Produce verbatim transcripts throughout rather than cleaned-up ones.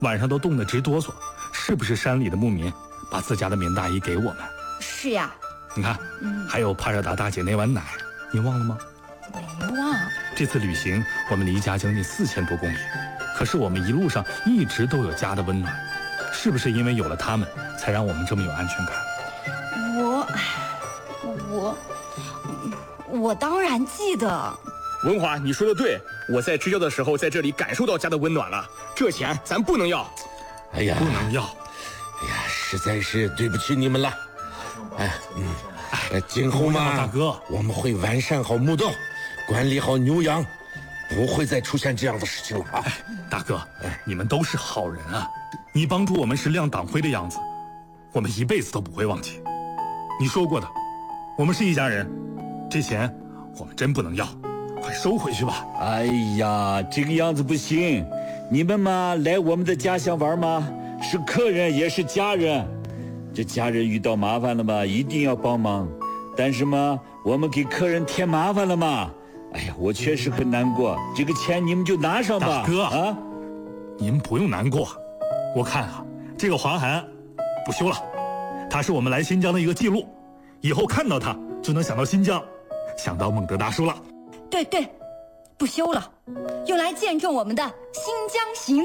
晚上都冻得直哆嗦。是不是山里的牧民把自家的棉大衣给我们？ 是呀。 你看， 嗯， 还有帕热达大姐那碗奶，你忘了吗？ 没忘。 这次旅行我们离家将近四千多公里，可是我们一路上一直都有家的温暖，是不是因为有了他们，才让我们这么有安全感？ 我，我，我当然记得。 文华，你说的对，我在支教的时候在这里感受到家的温暖了。这钱咱不能要。 哎呀， 不能要。 哎呀，实在是对不起你们了。哎，嗯，哎，今后嘛， 大哥， 我们会完善好牧道，管理好牛羊，不会再出现这样的事情了啊！ 哎，大哥，哎，你们都是好人啊！你帮助我们时亮党徽的样子，我们一辈子都不会忘记。你说过的，我们是一家人，这钱我们真不能要，快收回去吧。 哎呀，这个样子不行，你们嘛来我们的家乡玩嘛，是客人也是家人，这家人遇到麻烦了嘛，一定要帮忙。但是嘛，我们给客人添麻烦了嘛，哎呀，我确实很难过。这个钱你们就拿上吧。 大哥啊， 您不用难过，我看啊，这个黄函不修了，它是我们来新疆的一个记录，以后看到它就能想到新疆，想到孟德大叔了。 对对，不修了，用来见证我们的新疆行。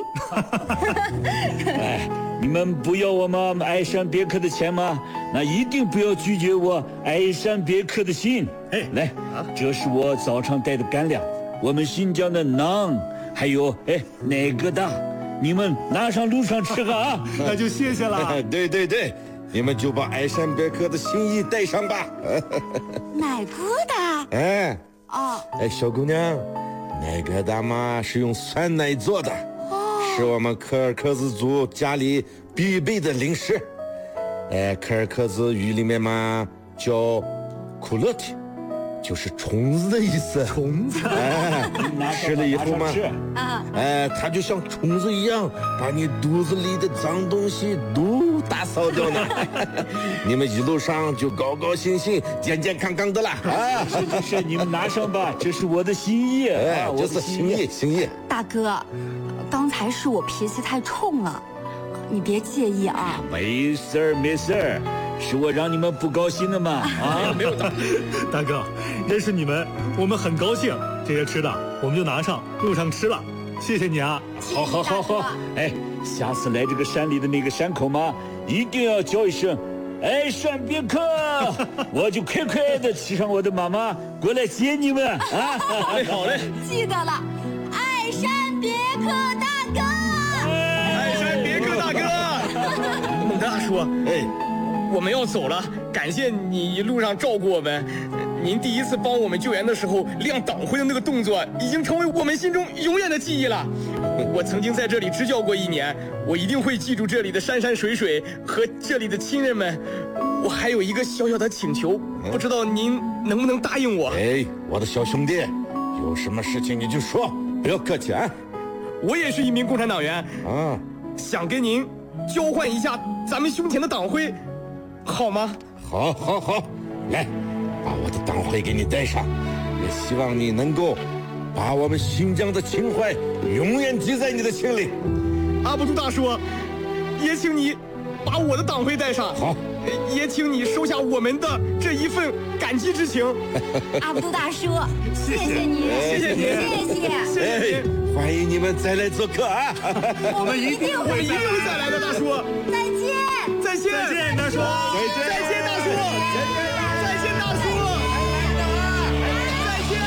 哎，你们不要我们爱山别克的钱吗？那一定不要拒绝我爱山别克的心。 哎， 来，这是我早上带的干粮，我们新疆的馕，还有哎奶疙瘩，你们拿上路上吃哈啊。 那就谢谢了。 对对对，你们就把爱山别克的心意带上吧。 奶疙瘩。 哎， 哦， 哎，小姑娘，奶疙瘩嘛是用酸奶做的， 哦， 是我们柯尔克孜族家里必备的零食。哎，柯尔克孜语里面嘛叫库勒提，就是虫子的意思。 虫子。 哎，吃了以后嘛， 啊， 哎，它就像虫子一样，把你肚子里的脏东西都打扫掉呢。你们一路上就高高兴兴、健健康康的啦。啊， 是是是，你们拿上吧，这是我的心意。 哎， 啊， 这是心意，心意。 大哥，刚才是我脾气太冲了，你别介意啊。 没事儿没事儿，是我让你们不高兴的嘛。啊， 没有的。 大哥，认识你们，我们很高兴。这些吃的我们就拿上路上吃了，谢谢你啊。 好好好好，哎，下次来这个山里的那个山口嘛，一定要叫一声哎山别克，我就快快的骑上我的马马过来接你们啊。 好嘞好嘞， 记得了，爱山别克大哥。 爱山别克大哥。孟德大叔， 哎， 我们要走了，感谢你一路上照顾我们。您第一次帮我们救援的时候亮党徽的那个动作，已经成为我们心中永远的记忆了。我曾经在这里支教过一年，我一定会记住这里的山山水水和这里的亲人们。我还有一个小小的请求，不知道您能不能答应我？ 哎，我的小兄弟，有什么事情你就说，不要客气啊。 我也是一名共产党员啊， 想跟您交换一下咱们胸前的党徽，好吗？ 好，好，好，来。把我的党徽给你带上，也希望你能够把我们新疆的情怀永远记在你的心里。 阿布杜大叔，也请你把我的党徽带上。 好， 也请你收下我们的这一份感激之情。 阿布杜大叔，谢谢你， 谢谢你， 谢谢， 谢谢你，欢迎你们再来做客啊！ 我们一定会， 我一定会再来的，大叔。 再见， 再见， 再见，大叔， 再见，再见，大叔，再见，再见，大叔，再见。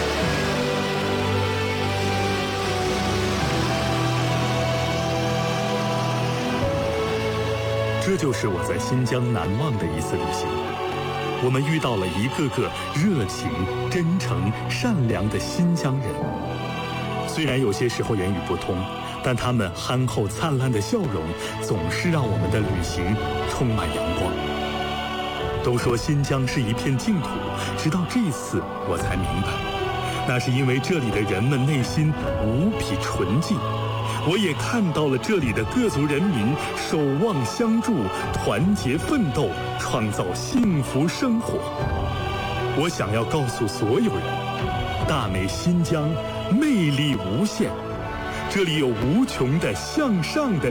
这就是我在新疆难忘的一次旅行。我们遇到了一个个热情、真诚、善良的新疆人。虽然有些时候言语不通，但他们憨厚灿烂的笑容，总是让我们的旅行充满阳光。都说新疆是一片净土，直到这次我才明白，那是因为这里的人们内心无比纯净。我也看到了这里的各族人民守望相助、团结奋斗，创造幸福生活。我想要告诉所有人，大美新疆魅力无限， 这里有无穷的向上的